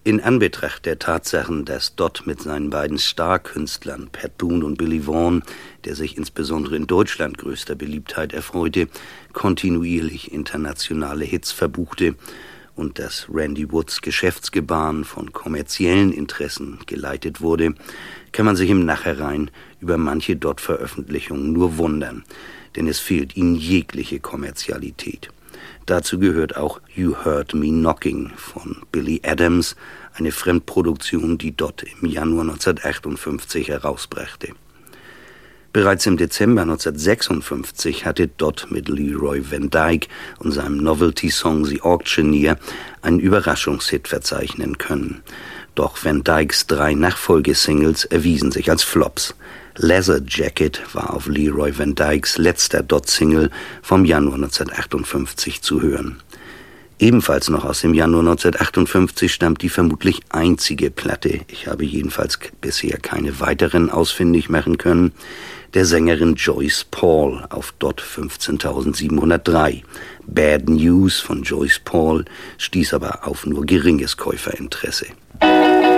In Anbetracht der Tatsachen, dass Dodd mit seinen beiden Star-Künstlern Pat Boone und Billy Vaughn, der sich insbesondere in Deutschland größter Beliebtheit erfreute, kontinuierlich internationale Hits verbuchte und dass Randy Woods Geschäftsgebaren von kommerziellen Interessen geleitet wurde, kann man sich im Nachhinein über manche Dodd-Veröffentlichungen nur wundern, denn es fehlt ihnen jegliche Kommerzialität. Dazu gehört auch You Heard Me Knocking von Billy Adams, eine Fremdproduktion, die Dodd im Januar 1958 herausbrachte. Bereits im Dezember 1956 hatte Dodd mit Leroy Van Dyke und seinem Novelty-Song The Auctioneer einen Überraschungshit verzeichnen können. Doch Van Dykes 3 Nachfolgesingles erwiesen sich als Flops. Leather Jacket war auf Leroy Van Dykes letzter Dodd-Single vom Januar 1958 zu hören. Ebenfalls noch aus dem Januar 1958 stammt die vermutlich einzige Platte, ich habe jedenfalls bisher keine weiteren ausfindig machen können, der Sängerin Joyce Paul auf Dodd 15.703. Bad News von Joyce Paul stieß aber auf nur geringes Käuferinteresse.